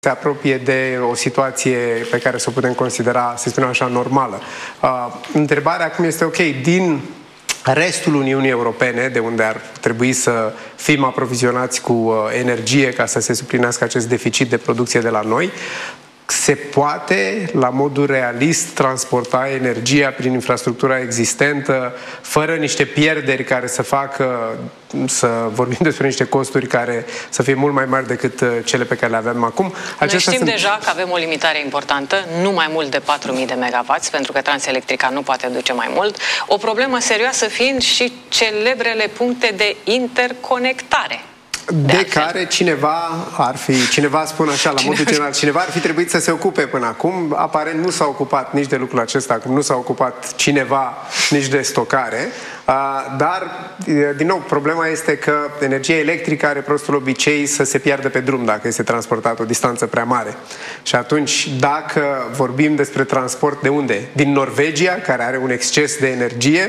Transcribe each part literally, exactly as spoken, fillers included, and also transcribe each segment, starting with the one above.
se apropie de o situație pe care să o putem considera, să spunem așa, normală. Uh, întrebarea acum este, ok, din restul Uniunii Europene, de unde ar trebui să fim aprovizionați cu uh, energie ca să se suplinească acest deficit de producție de la noi, se poate, la modul realist, transporta energia prin infrastructura existentă, fără niște pierderi care să facă, să vorbim despre niște costuri care să fie mult mai mari decât cele pe care le avem acum. Acestea Noi știm sunt... deja că avem o limitare importantă, nu mai mult de patru mii de megawatts, pentru că Transelectrica nu poate duce mai mult. O problemă serioasă fiind și celebrele puncte de interconectare. De, de care cineva ar fi, cineva spune așa, la Cine... modul general, cineva ar fi trebuit să se ocupe până acum. Aparent nu s-a ocupat nici de lucrul acesta, acum nu s-a ocupat cineva nici de stocare. Dar, din nou, problema este că energia electrică are prostul obicei să se piardă pe drum dacă este transportată o distanță prea mare. Și atunci, dacă vorbim despre transport de unde? Din Norvegia, care are un exces de energie,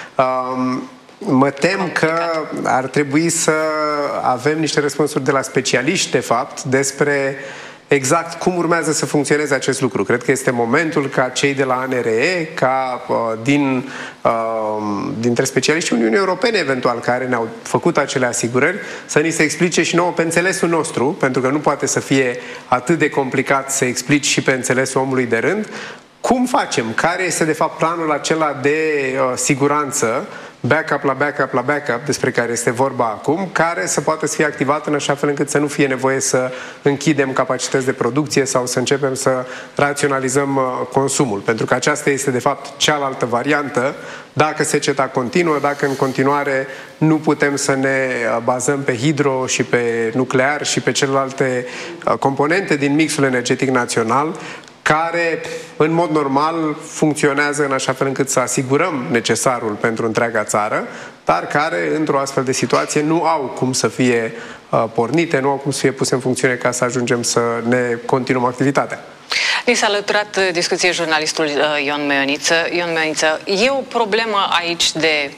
mă tem că ar trebui să avem niște răspunsuri de la specialiști, de fapt, despre exact cum urmează să funcționeze acest lucru. Cred că este momentul ca cei de la A N R E, ca uh, din, uh, dintre specialiștii Uniunii Europene, eventual, care ne-au făcut acele asigurări, să ni se explice și nouă pe înțelesul nostru, pentru că nu poate să fie atât de complicat să explici și pe înțelesul omului de rând, cum facem, care este de fapt planul acela de uh, siguranță, backup la backup la backup, despre care este vorba acum, care să poată să fie activat în așa fel încât să nu fie nevoie să închidem capacități de producție sau să începem să raționalizăm uh, consumul. Pentru că aceasta este de fapt cealaltă variantă, dacă seceta continuă, dacă în continuare nu putem să ne bazăm pe hidro și pe nuclear și pe celelalte uh, componente din mixul energetic național, care, în mod normal, funcționează în așa fel încât să asigurăm necesarul pentru întreaga țară, dar care, într-o astfel de situație, nu au cum să fie uh, pornite, nu au cum să fie puse în funcțiune ca să ajungem să ne continuăm activitatea. Ni s-a alăturat discuției jurnalistul uh, Ion Meioniță. Ion Meioniță, e o problemă aici de...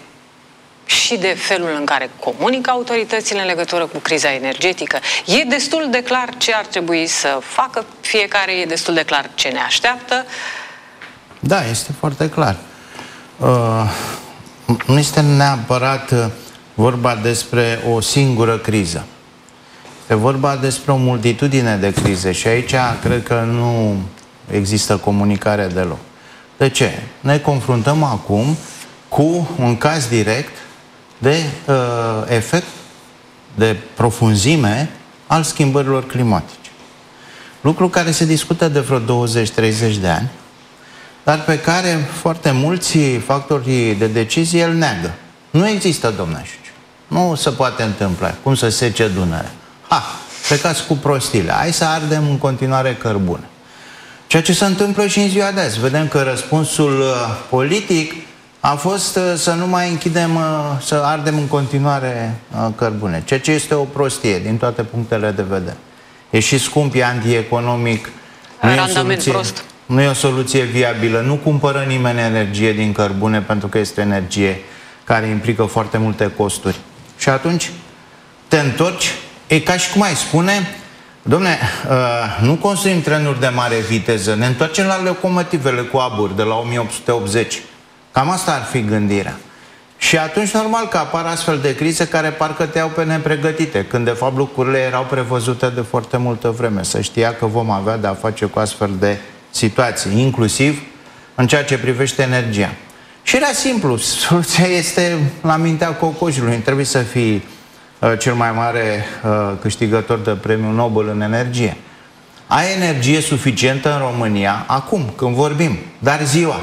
și de felul în care comunică autoritățile în legătură cu criza energetică. E destul de clar ce ar trebui să facă fiecare, e destul de clar ce ne așteaptă. Da, este foarte clar. Uh, nu este neapărat vorba despre o singură criză. Este vorba despre o multitudine de crize și aici cred că nu există comunicare deloc. De ce? Ne confruntăm acum cu un caz direct de uh, efect, de profunzime al schimbărilor climatice. Lucru care se discută de vreo douăzeci treizeci de ani, dar pe care foarte mulți factori de decizie îl neagă. Nu există, domnule, nu se poate întâmpla. Cum să sece Dunărea? Ha, plecați cu prostile. Hai să ardem în continuare cărbune. Ceea ce se întâmplă și în ziua de azi. Vedem că răspunsul uh, politic a fost să nu mai închidem, să ardem în continuare cărbune. Ceea ce este o prostie din toate punctele de vedere. E și scump, e antieconomic, nu e, o soluție, nu e o soluție viabilă. Nu cumpără nimeni energie din cărbune pentru că este energie care implică foarte multe costuri. Și atunci te întorci, e ca și cum ai spune, dom'le, nu construim trenuri de mare viteză, ne întoarcem la locomotivele cu abur de la o mie opt sute optzeci. Cam asta ar fi gândirea. Și atunci normal că apar astfel de crize care parcă te iau pe nepregătite, când de fapt lucrurile erau prevăzute de foarte multă vreme. Se știa că vom avea de-a face cu astfel de situații, inclusiv în ceea ce privește energia. Și era simplu, soluția este la mintea cocoșului. Trebuie să fii uh, cel mai mare uh, câștigător de premiul Nobel în energie. Ai energie suficientă în România, acum, când vorbim, dar ziua.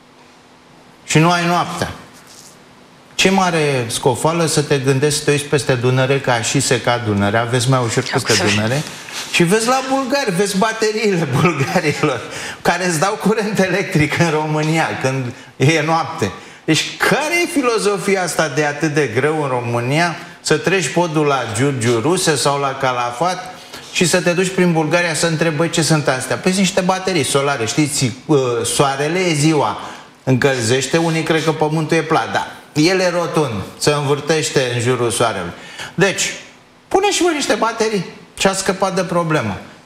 Și nu ai noaptea. Ce mare scofală să te gândești să te uiți peste Dunăre, ca și seca Dunărea, vezi mai ușor peste Dunăre, și vezi la bulgari, vezi bateriile bulgarilor, care îți dau curent electric în România, când e noapte. Deci care e filozofia asta de atât de greu în România să treci podul la Giurgiu Ruse sau la Calafat și să te duci prin Bulgaria să întrebi ce sunt astea? Păi sunt niște baterii solare, știți, soarele e ziua, încălzește, unii cred că pământul e plat, da, el e rotund, se învârtește în jurul soarelui. Deci, pune și voi niște baterii și a scăpat de problemă.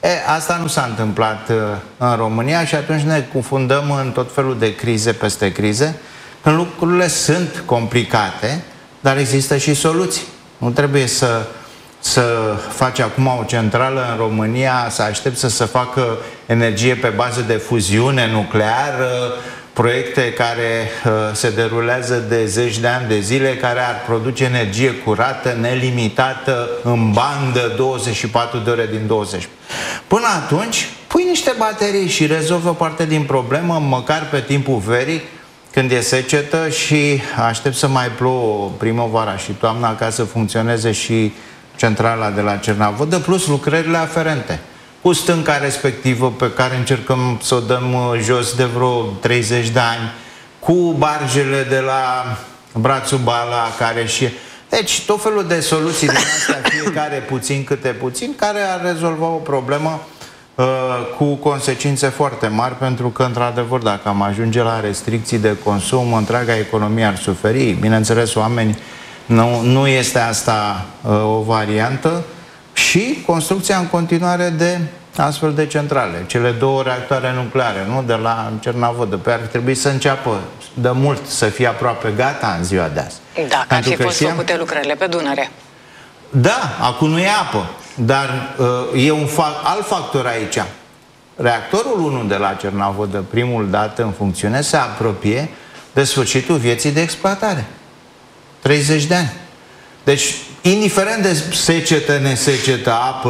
E, asta nu s-a întâmplat uh, în România și atunci ne confundăm în tot felul de crize peste crize, când lucrurile sunt complicate, dar există și soluții. Nu trebuie să, să faci acum o centrală în România, să aștepți să se facă energie pe bază de fuziune nucleară, proiecte care uh, se derulează de zeci de ani de zile, care ar produce energie curată, nelimitată, în bandă, douăzeci și patru de ore din douăzeci. Până atunci, pui niște baterii și rezolvă parte din problemă, măcar pe timpul verii, când e secetă și aștept să mai plouă primăvara și toamna ca să funcționeze și centrala de la Cernavodă, plus lucrările aferente. Cu stânca respectivă pe care încercăm să o dăm jos de vreo treizeci de ani, cu barjele de la Brațul Bala, care și... Deci, tot felul de soluții din astea, fiecare puțin câte puțin, care ar rezolva o problemă uh, cu consecințe foarte mari, pentru că, într-adevăr, dacă am ajunge la restricții de consum, întreaga economie ar suferi. Bineînțeles, oameni, nu, nu este asta uh, o variantă. Și construcția în continuare de astfel de centrale. Cele două reactoare nucleare, nu? De la Cernavodă. Pe ar trebui să înceapă de mult, să fie aproape gata în ziua de azi. Dacă ar fi fost făcute lucrările pe Dunăre. Da, acum nu e apă. Dar uh, e un fa- alt factor aici. Reactorul unu de la Cernavodă, primul dat în funcțiune, se apropie de sfârșitul vieții de exploatare. treizeci de ani. Deci, indiferent de secetă, nesecetă, apă,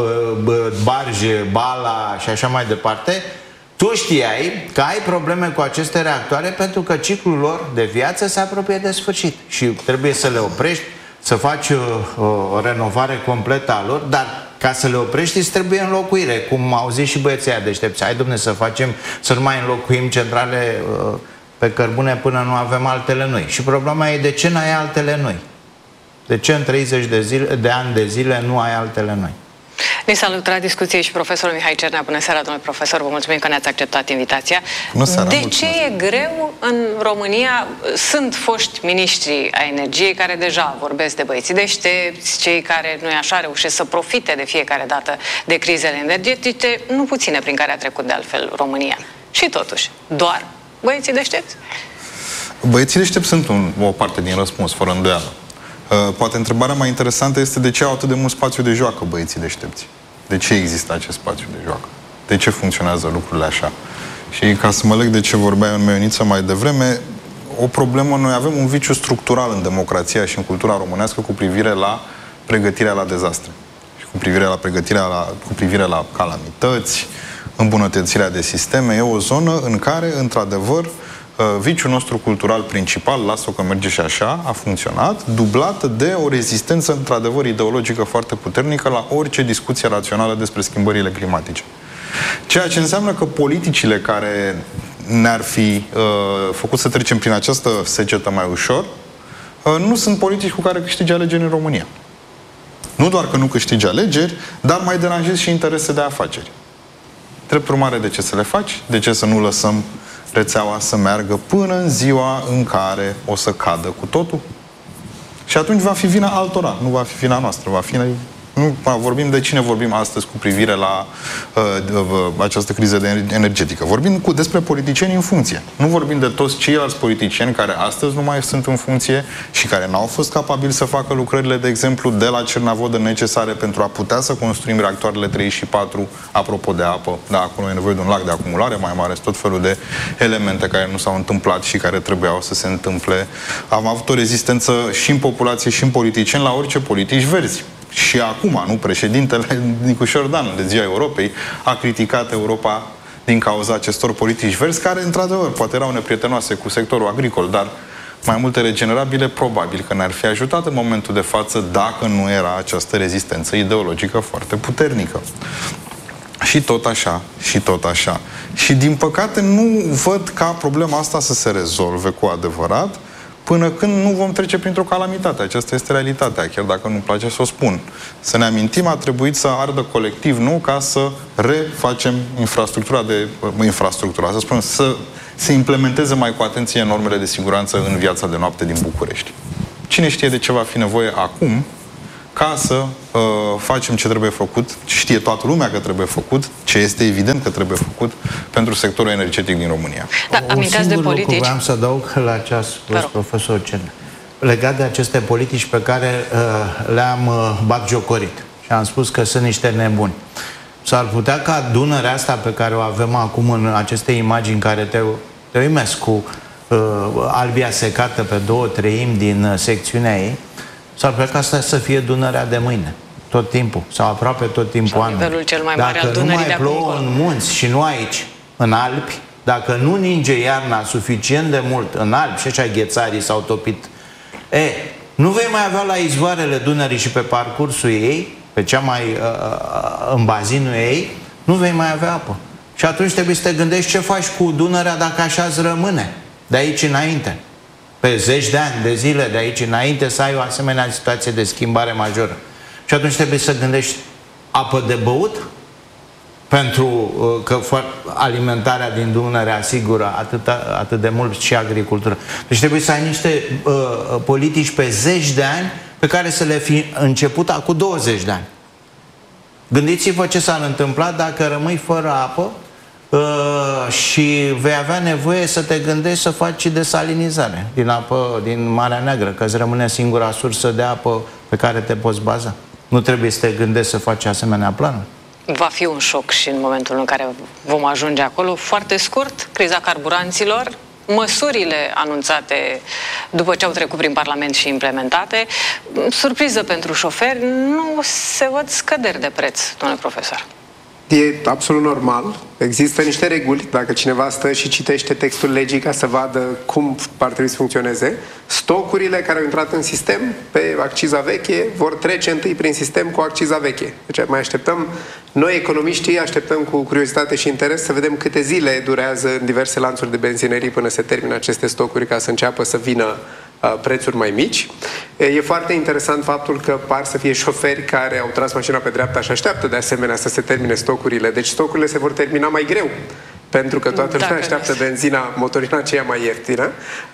barje, bala și așa mai departe, tu știai că ai probleme cu aceste reactoare pentru că ciclul lor de viață se apropie de sfârșit și trebuie să le oprești, să faci o, o renovare completă a lor, dar ca să le oprești îți trebuie înlocuire, cum au zis și băieții aia deștepți. Hai, dom'le, să facem, să nu mai înlocuim centrale uh, pe cărbune până nu avem altele noi. Și problema e de ce n-ai altele noi? De ce în treizeci de, zile, de ani de zile nu ai altele noi? Ne salută la discuție și profesorul Mihai Cernea. Bună seara, domnule profesor, vă mulțumim că ne-ați acceptat invitația. Bună seara, de mulțumesc. ce e greu în România? Sunt foști miniștri a energiei care deja vorbesc de băieții deștepți, cei care, nu-i așa, reușesc să profite de fiecare dată de crizele energetice, nu puține prin care a trecut de altfel România. Și totuși, doar băieții deștepți? Băieții deștepți sunt un, o parte din răspuns, fără îndoială. Uh, poate întrebarea mai interesantă este de ce au atât de mult spațiu de joacă băieții deștepți. De ce există acest spațiu de joacă? De ce funcționează lucrurile așa? Și ca să mă leg de ce vorbea Ion Meioniță mai devreme, o problemă, noi avem un viciu structural în democrația și în cultura românească cu privire la pregătirea la dezastre. Și cu privire la pregătirea la, cu privire la calamități, îmbunătățirea de sisteme. E o zonă în care, într-adevăr, viciul nostru cultural principal, lasă-o că merge și așa, a funcționat, dublată de o rezistență, într-adevăr, ideologică foarte puternică la orice discuție rațională despre schimbările climatice. Ceea ce înseamnă că politicile care ne-ar fi uh, făcut să trecem prin această secetă mai ușor, uh, nu sunt politici cu care câștigi alegeri în România. Nu doar că nu câștigi alegeri, dar mai deranjezi și interese de afaceri. Drept urmare, de ce să le faci? De ce să nu lăsăm rețeaua să meargă până în ziua în care o să cadă cu totul? Și atunci va fi vina altora, nu va fi vina noastră, va fi... Nu vorbim de cine vorbim astăzi cu privire la uh, uh, această criză de energetică. Vorbim cu, despre politicieni în funcție. Nu vorbim de toți ceilalți politicieni care astăzi nu mai sunt în funcție și care n-au fost capabili să facă lucrările, de exemplu, de la Cernavodă necesare pentru a putea să construim reactoarele trei și patru, apropo de apă. Da, acolo e nevoie de un lac de acumulare mai mare, tot felul de elemente care nu s-au întâmplat și care trebuiau să se întâmple. Am avut o rezistență și în populație și în politicieni la orice politici verzi. Și acum, nu, președintele Nicușor Dan, de Ziua Europei, a criticat Europa din cauza acestor politici verzi, care, într-adevăr, poate erau neprietenoase cu sectorul agricol, dar mai multe regenerabile, probabil că ne-ar fi ajutat în momentul de față dacă nu era această rezistență ideologică foarte puternică. Și tot așa, și tot așa. Și, din păcate, nu văd ca problema asta să se rezolve cu adevărat până când nu vom trece printr-o calamitate. Aceasta este realitatea, chiar dacă nu-mi place să o spun. Să ne amintim, a trebuit să ardă colectiv, nu ca să refacem infrastructura de... infrastructura, să spun, să se implementeze mai cu atenție normele de siguranță în viața de noapte din București. Cine știe de ce va fi nevoie acum, ca să uh, facem ce trebuie făcut, știe toată lumea că trebuie făcut, ce este evident că trebuie făcut pentru sectorul energetic din România. Da, aminteați de politici. Lucru vreau să adaug la ce a spus profesor Cernea. Legat de aceste politici pe care uh, le-am uh, batjocorit și am spus că sunt niște nebuni. S-ar putea ca Dunărea asta pe care o avem acum în aceste imagini care te, te uimesc cu uh, albia secată pe două treimi din uh, secțiunea ei, s-ar putea ca asta să fie Dunărea de mâine, tot timpul, sau aproape tot timpul anului. Cel mai mare dacă al nu Dunării mai de plouă în munți și nu aici, în Alpi, dacă nu ninge iarna suficient de mult în Alpi, și așa ghețarii s-au topit, e, nu vei mai avea la izvoarele Dunării și pe parcursul ei, pe cea mai uh, în bazinul ei, nu vei mai avea apă. Și atunci trebuie să te gândești ce faci cu Dunărea dacă așa îți rămâne de aici înainte. Pe zeci de ani, de zile de aici înainte să ai o asemenea situație de schimbare majoră. Și atunci trebuie să gândești apă de băut, pentru uh, că alimentarea din Dunăre asigură atât, atât de mult și agricultură. Deci trebuie să ai niște uh, politici pe zeci de ani pe care să le fi început acum douăzeci de ani. Gândiți-vă ce s-ar întâmpla dacă rămâi fără apă uh, și vei avea nevoie să te gândești să faci desalinizare din apă din Marea Neagră, că îți rămâne singura sursă de apă pe care te poți baza. Nu trebuie să te gândești să faci asemenea planuri. Va fi un șoc și în momentul în care vom ajunge acolo. Foarte scurt, criza carburanților, măsurile anunțate după ce au trecut prin Parlament și implementate, surpriză pentru șoferi, nu se văd scăderi de preț, domnule profesor. E absolut normal. Există niște reguli. Dacă cineva stă și citește textul legii ca să vadă cum ar trebui să funcționeze, stocurile care au intrat în sistem pe acciza veche vor trece întâi prin sistem cu acciza veche. Deci mai așteptăm, noi economiștii așteptăm cu curiozitate și interes să vedem câte zile durează în diverse lanțuri de benzinării până se termină aceste stocuri ca să înceapă să vină prețuri mai mici. E foarte interesant faptul că par să fie șoferi care au tras mașina pe dreapta și așteaptă de asemenea să se termine stocurile. Deci stocurile se vor termina mai greu, pentru că toată lumea așteaptă benzina, motorina aceea mai ieftină.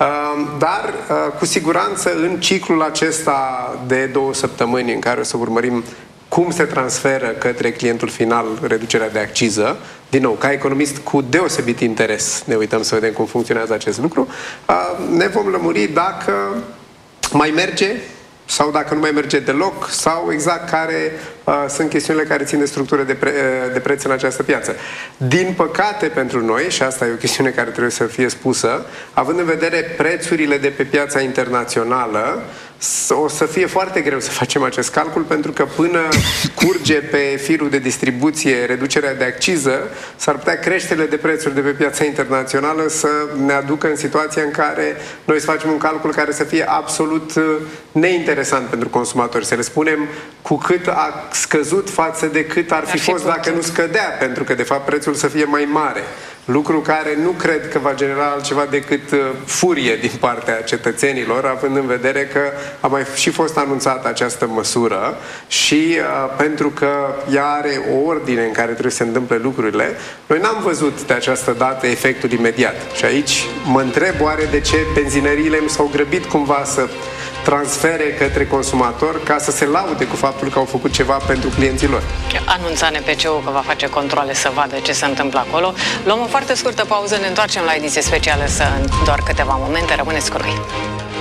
Dar, cu siguranță, în ciclul acesta de două săptămâni în care o să urmărim cum se transferă către clientul final reducerea de acciză, din nou, ca economist cu deosebit interes ne uităm să vedem cum funcționează acest lucru, ne vom lămuri dacă mai merge sau dacă nu mai merge deloc, sau exact care uh, sunt chestiunile care țin de structură de, pre, de preț în această piață. Din păcate pentru noi, și asta e o chestiune care trebuie să fie spusă, având în vedere prețurile de pe piața internațională, o să fie foarte greu să facem acest calcul, pentru că până curge pe firul de distribuție reducerea de acciză, s-ar putea creșterile de prețuri de pe piața internațională să ne aducă în situația în care noi să facem un calcul care să fie absolut neinteresant pentru consumatori. Să le spunem cu cât a scăzut față de cât ar fi fost dacă nu scădea, pentru că de fapt prețul să fie mai mare. Lucru care nu cred că va genera altceva decât uh, furie din partea cetățenilor, având în vedere că a mai și fost anunțată această măsură și uh, pentru că ea are o ordine în care trebuie să se întâmple lucrurile, noi n-am văzut de această dată efectul imediat. Și aici mă întreb oare de ce benzinăriile nu s-au grăbit cumva să transfere către consumator ca să se laude cu faptul că au făcut ceva pentru clienții lor. Anunța N P C-ul că va face controle să vadă ce se întâmplă acolo. Luăm o foarte scurtă pauză, ne întoarcem la ediție specială să în doar câteva momente. Rămâneți cu noi!